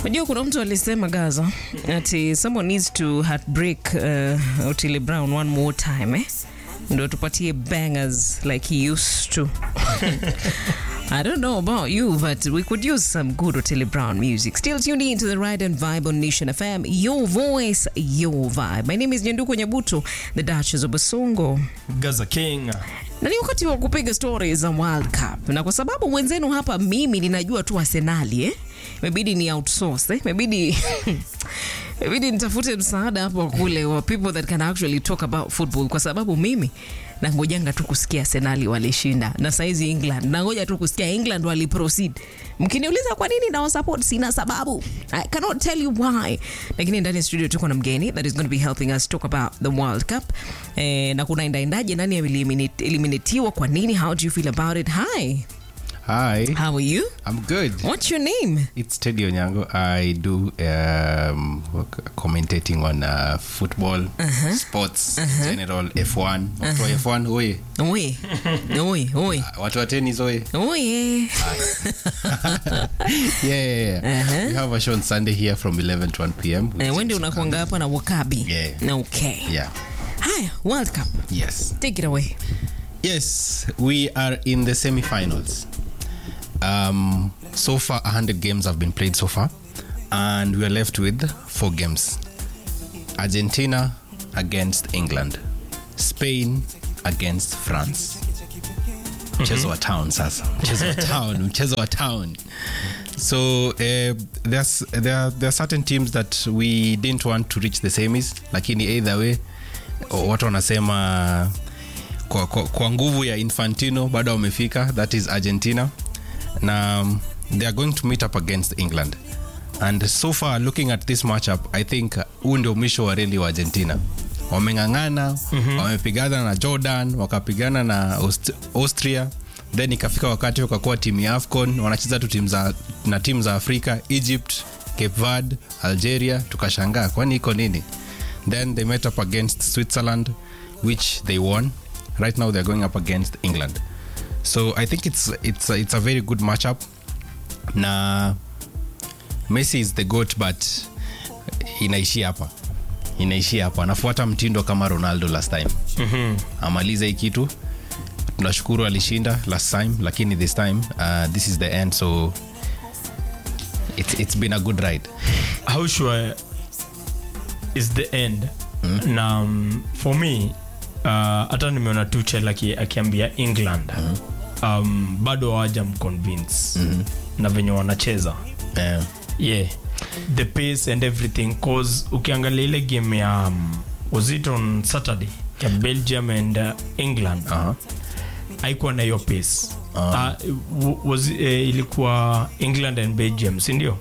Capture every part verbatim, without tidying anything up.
Unajua kuna mtu alisema Gaza ati someone needs to heartbreak uh, Otile Brown one more time eh? Ndio tupatie bangers like he used to. I don't know about you, but we could use some good Otile Brown music. Still tuned in to the Ride and Vibe on Nation F M. Your voice, your vibe. My name is Nyanduko Nyabuto, the Duchess of Basongo. Gaza King. Na ni wakati wa kupiga stories za World Cup. Na kwa sababu mwenzenu hapa mimi ninajua tu Arsenali eh. Imebidi ni outsource eh. Imebidi Imebidi nitafute msaada hapo kule wa people that can actually talk about football kwa sababu mimi na ngojanga tu kusikia Arsenali walishinda na saizi England na ngoja tu kusikia England wali proceed. Mkiniuliza kwa nini na support sina sababu. I cannot tell you why. Lakini ndani ya studio tuko na mgeni that is going to be helping us talk about the World Cup. Eh, na kuna endaendaje nani eliminatiwa kwa nini? How do you feel about it? Hi. Hi. How are you? I'm good. What's your name? It's Teddy Onyango. I do um, commentating on uh, football, uh-huh. sports, uh-huh. general F one. Watu wa F one, oye. Oye. Oye, oye. Watu wa tennis, oye. Oye. yeah, yeah, yeah. Uh-huh. We have a show on Sunday here from eleven to one p.m. Eh, wende unakuanga hapa na Wakabi. Yeah. Okay. Yeah. Hi, World Cup. Yes. Take it away. Yes, we are in the semi-finals. Um, so far, one hundred games have been played so far, and we are left with four games. Argentina against England. Spain against France. Mchezo wa town sasa. Mchezo wa town. Mchezo wa town. So uh, there's, there, there are certain teams that we didn't want to reach the semis, lakini either way, watu wanasema kwa, kwa, kwa nguvu ya Infantino bado wamefika. That is Argentina. Now um, they are going to meet up against England, and so far looking at this matchup, I think huu ndio mwisho wa reli wa Argentina. Wamengangana, mm-hmm. wamepigana na Jordan, wakapigana na Aust- Austria, then ikafika wakati wakakuwa timu ya AFCON, wanacheza tu timu za na timu za Afrika, Egypt, Cape Verde, Algeria, tukashangaa kwani iko nini? Then they met up against Switzerland, which they won. Right now they're going up against England. So I think it's it's a, it's a very good matchup. Na Messi is the GOAT, but inaishi hapa. Inaishi hapa. Anafuata mtindo kama Ronaldo last time. Mhm. Amaliza hii kitu. Tunashukuru alishinda last time, lakini this time uh, this is the end, so it's it's been a good ride. How sure is the end? Mm-hmm. Na um, for me hata uh, nimeona Tuchel akiambia England mm-hmm. um, bado hawaja mconvince mm-hmm. na venye wanacheza. Yeah. Yeah. The pace and everything, cause ukiangalia ile game ya um, was it on Saturday ya Belgium and uh, England uh-huh. haikuwa na hiyo pace. Uh-huh. Uh, was uh, ilikuwa England and Belgium, si ndio?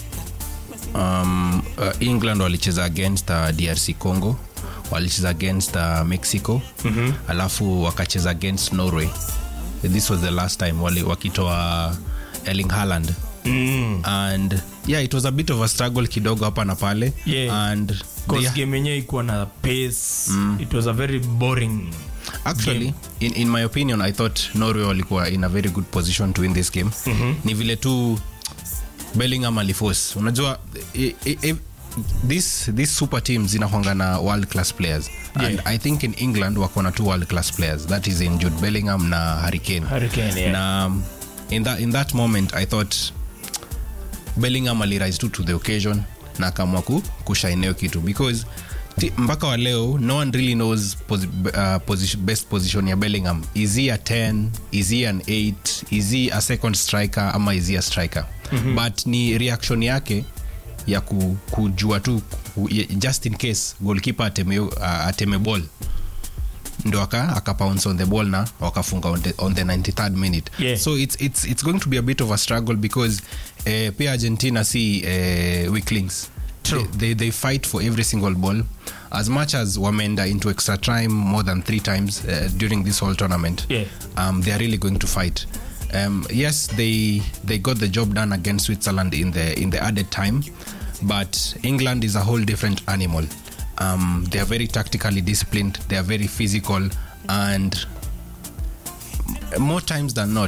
Um, uh, England walicheza against uh, D R C Congo, walicheza against uh, Mexico, mm-hmm. alafu wakacheza against Norway. This was the last time wali wakitoa Erling Haaland. Mm. And yeah, it was a bit of a struggle kidogo hapa na pale. Yeah. And because game yenyewe ilikuwa na pace. Mm. It was a very boring actually game. in in my opinion, I thought Norway walikuwa in a very good position to win this game. Mm-hmm. Ni vile tu Bellingham aliforce. Unajua i, i, i, this this super teams zinakuanga na world class players. Yeah. And I think in England wako na two world class players, that is in Jude Bellingham na Harry Kane. Harry Kane, yeah. Na in that in that moment I thought Bellingham alirise to, to the occasion na akaamua kushaineo kitu, because t- mpaka wa leo no one really knows posi- uh, position, best position ya Bellingham. Is he a ten? Is he an eight? Is he a second striker ama is he a striker? Mm-hmm. But ni reaction yake ya ku, kujua tu ku, just in case goalkeeper ateme, uh, ateme ball ndo aka aka pounce on the ball na wakafunga on the, on the ninety-third minute. Yeah. So it's it's it's going to be a bit of a struggle because uh, pia Argentina see uh, weaklings. True. They, they they fight for every single ball. As much as wameenda into extra time more than three times uh, during this whole tournament. Yeah. Um, they are really going to fight. Um, yes, they they got the job done against Switzerland in the in the added time, but England is a whole different animal. Um, they are very tactically disciplined. They are very physical, and more times than not,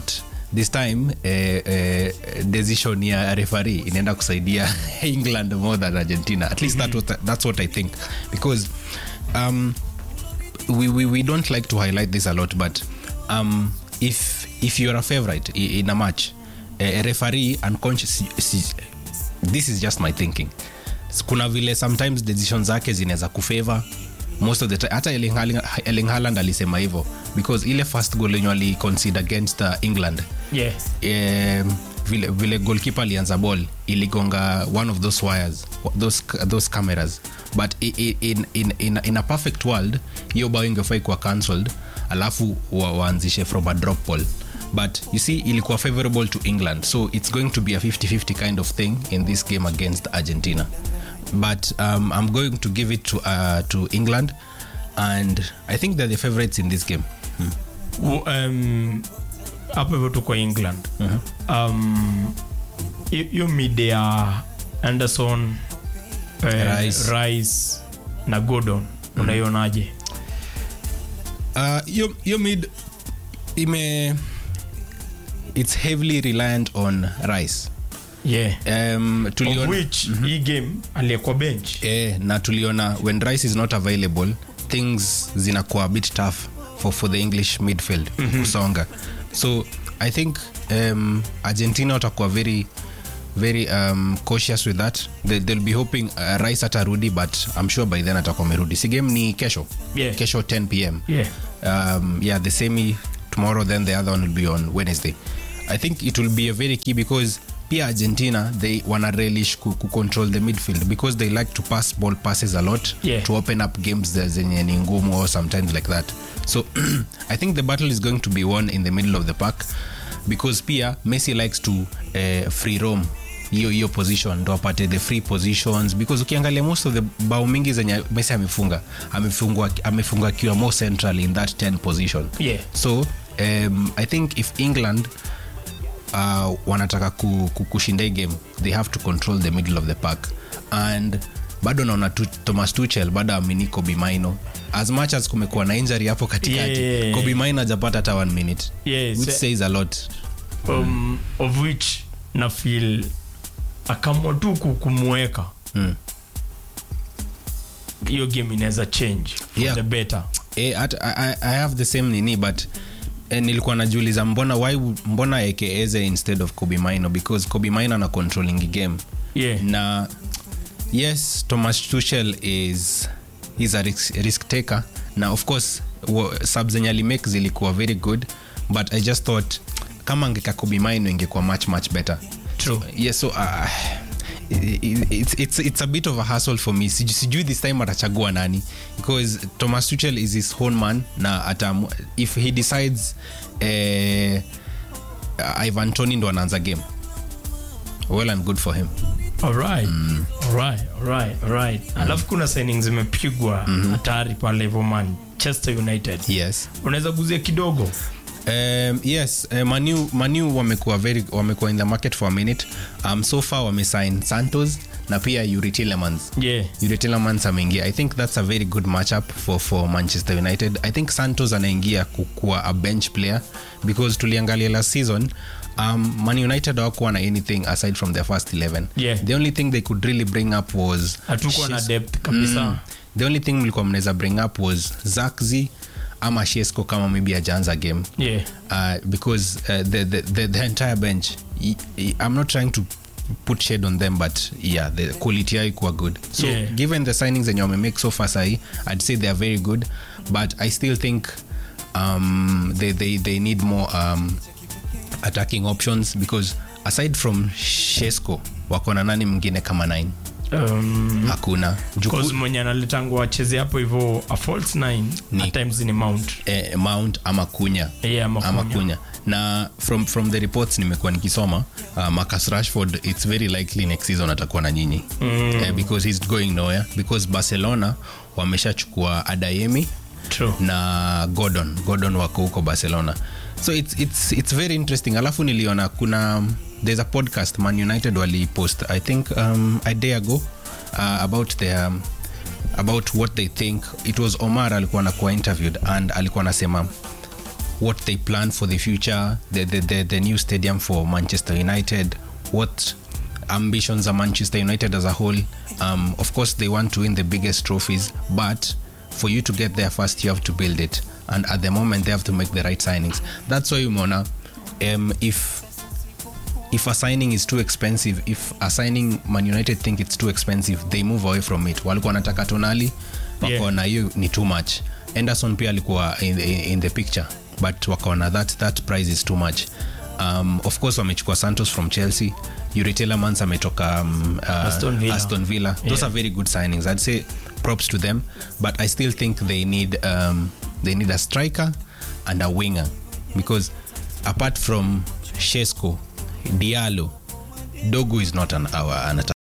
this time eh, eh, decision ya referee inaenda kusaidia England more than Argentina. At least mm-hmm. that was, that's what I think, because um, we, we, we don't like to highlight this a lot, but um, if if you're a favorite in a match, a referee unconscious, this is just my thinking, kuna vile sometimes decisions zake zinaweza kufavor most of the time. Hata Erling Haaland alisema hivyo, because ile first goal yenye ali concede against uh, England, yeah, um, vile, vile goalkeeper alianza ball iligonga one of those wires, those, those cameras, but in, in, in, in, in a perfect world hiyo bao ingefai kuwa cancelled alafu wa, waanzishe from a drop ball, but you see ilikuwa favorable to England, so it's going to be a fifty fifty kind of thing in this game against Argentina. But um, I'm going to give it to uh, to England, and I think they're the favorites in this game. hmm. um, hapo hivyo tuko England. uh-huh. um, hiyo media Anderson, uh, Rice. Rice na Gordon, mm-hmm. unaionaje? Uh, yo mid ime it's heavily reliant on Rice. Yeah. Um, tuliona, of which mm-hmm. hii game aliyekuwa bench. Eh, na tuliona when Rice is not available, things zinakuwa a bit tough for, for the English midfield mm-hmm. kusonga. So I think um, Argentina watakuwa very very um, cautious with that. They, they'll be hoping uh, Rice atarudi, but I'm sure by then atakuwa merudi. Si game ni kesho. Yeah. Kesho ten p.m. Yeah. Um, yeah, the semi tomorrow, then the other one will be on Wednesday. I think it will be a very key, because pia Argentina they wana relish ku, ku control the midfield, because they like to pass ball passes a lot, yeah. to open up games zenye ni ngumu or sometimes like that. So I think the battle is going to be won in the middle of the pack, because pia Messi likes to uh, free roam hiyo hiyo position, ndo apate the free positions, because ukiangalia most of the bao mingi zenye Messi amefunga amefunga amefunga akiwa more central in that ten position. Yeah. So um, I think if England uh, wanataka ku, ku, kushinda game, they have to control the middle of the pack, and bado naona tu, Thomas Tuchel bado amini Kobe Maino, as much as kumekuwa na injury hapo katikati. Yeah. Kobe Maino hajapata hata one minute, yeah, which so, says a lot. um, mm. of which na feel akamwa tu kumweka hiyo mm. game inaweza change for yeah. the better. Eh, at, I, I have the same nini, but eh, nilikuwa najiuliza mbona why mbona eke Eze instead of Kobe Maino, because Kobe Maino ana controlling game. Yeah. Na yes, Thomas Tuchel is he's a risk, risk taker. Now of course subs zenye alimake zilikuwa very good, but I just thought kama angeka Kobe Maino ingekuwa much much better. True. Yeah, so uh, it, it's it's it's a bit of a hassle for me. Sijui this time atachagua nani, because Thomas Tuchel is his own man na atam, if he decides uh, Ivan Toney ndo anaanza game, well and good for him. All right. Mm. All right. All right. All right. Mm. Alafu kuna signings zimepigwa hatari mm-hmm. pale hivyo Manchester United. Yes. Unaweza guzia kidogo? Um, yes, uh, Manu, Manu wamekuwa very wamekuwa in the market for a minute. Um, so far wamesign Santos na pia Yuri Tillemans. Yeah. Yuri Tillemans ameingia. I think that's a very good matchup for for Manchester United. I think Santos anaingia kuwa a bench player, because tuliangalia last season um, Man United hawakuwa na anything aside from their first eleven. Yeah. The only thing they could really bring up was hatukuwa na depth kabisa. Mm, the only thing mlikuwa mnaweza bring up was Zakzi ama Shesko kama maybe ajaanza game. Yeah. Uh, because uh, the, the, the, the entire bench, y- y- I'm not trying to put shade on them, but yeah, the quality are quite good. So yeah. given the signings that you make so far, sahi, I'd say they are very good, but I still think um, they, they, they need more um, attacking options, because aside from Shesko wako na nani mwingine kama nine? Um, hakuna. Because mwenye analetangu wacheze hapo hivyo a false nine ni, at times ni Mount. Eh, Mount ama Kunya. Yeah, ama, ama Kunya. Kunya. Na from from the reports nimekuwa nikisoma, uh, Marcus Rashford it's very likely next season atakuwa na nyinyi. Mm. Uh, because he's going nowhere, because Barcelona wameshachukua Adeyemi. True. Na Gordon, Gordon wako huko Barcelona. So it's it's it's very interesting. Alafu niliona kuna there's a podcast Man United wali post I think um, a day ago uh, about their um, about what they think. It was Omar alikuwa anakuwa interviewed and alikuwa anasema what they plan for the future, the, the, the, the new stadium for Manchester United, what ambitions are Manchester United as a whole. Um, of course, they want to win the biggest trophies, but for you to get there first, you have to build it. And at the moment, they have to make the right signings. That's why, Umona, um, if if a signing is too expensive, if a signing Man United think it's too expensive, they move away from it. Walikuwa wanataka Tonali, wakaona hiyo ni too much. Anderson pia alikuwa in the, in the picture, but wakaona that that price is too much. Um, of course, wamechukua Santos from Chelsea. Yuri Telemans ametoka um, uh, Aston Villa. Aston Villa. Those Yeah. are very good signings. I'd say props to them, but I still think they need um, they need a striker and a winger, because apart from Shesko, Diallo, Dogu is not an our an attack.